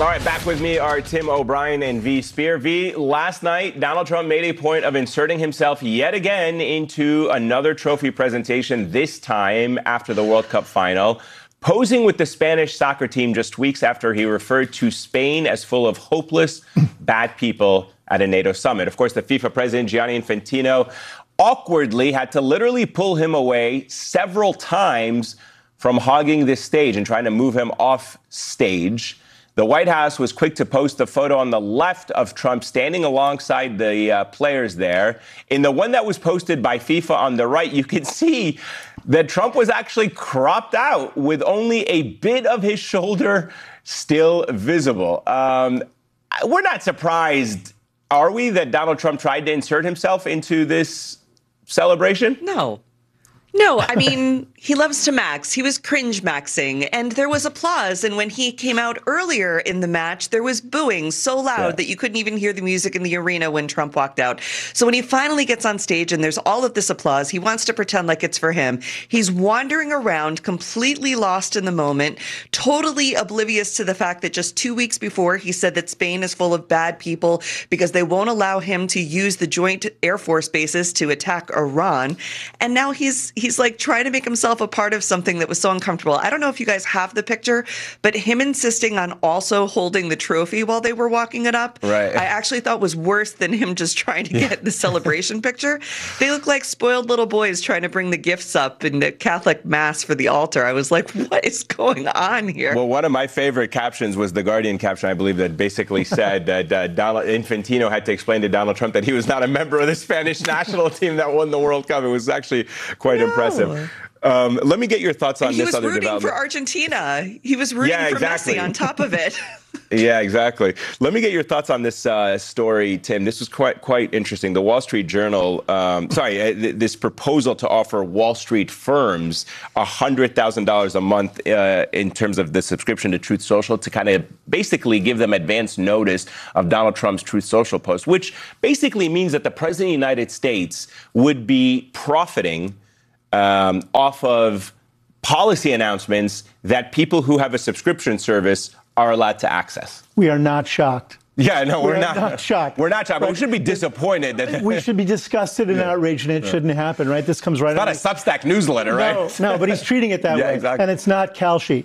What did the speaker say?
All right, back with me are Tim O'Brien and V. Spear. V, last night, Donald Trump made a point of inserting himself yet again into another trophy presentation, this time after the World Cup final, posing with the Spanish soccer team just weeks after he referred to Spain as full of hopeless, bad people at a NATO summit. Of course, the FIFA president, Gianni Infantino, awkwardly had to literally pull him away several times from hogging this stage and trying to move him off stage. The White House was quick to post a photo on the left of Trump standing alongside the players there. In the one that was posted by FIFA on the right, you can see that Trump was actually cropped out with only a bit of his shoulder still visible. We're not surprised, are we, that Donald Trump tried to insert himself into this celebration? No, I mean, he loves to max. He was cringe maxing, and there was applause. And when he came out earlier in the match, there was booing so loud that you couldn't even hear the music in the arena when Trump walked out. So when he finally gets on stage and there's all of this applause, he wants to pretend like it's for him. He's wandering around, completely lost in the moment, totally oblivious to the fact that just 2 weeks before he said that Spain is full of bad people because they won't allow him to use the joint Air Force bases to attack Iran. And now he's like trying to make himself a part of something that was so uncomfortable. I don't know if you guys have the picture, but him insisting on also holding the trophy while they were walking it up, right, I actually thought was worse than him just trying to get the celebration picture. They look like spoiled little boys trying to bring the gifts up in the Catholic Mass for the altar. I was like, what is going on here? Well, one of my favorite captions was the Guardian caption, I believe, that basically said that Donald Infantino had to explain to Donald Trump that he was not a member of the Spanish national team that won the World Cup. It was actually quite impressive. Let me get your thoughts on this other development. He was rooting for Argentina. He was rooting for Messi on top of it. Yeah, exactly. Let me get your thoughts on this story, Tim. This was quite interesting. The Wall Street Journal, this proposal to offer Wall Street firms $100,000 a month in terms of the subscription to Truth Social to kind of basically give them advance notice of Donald Trump's Truth Social post, which basically means that the president of the United States would be profiting off of policy announcements that people who have a subscription service are allowed to access. We are not shocked. Yeah, no, we're not shocked. We're not shocked, but we should be disappointed. We should be disgusted and outraged, and it shouldn't happen, right? This comes right out. It's not a Substack newsletter, right? No, but he's treating it that way. Exactly. And it's not Kalshi.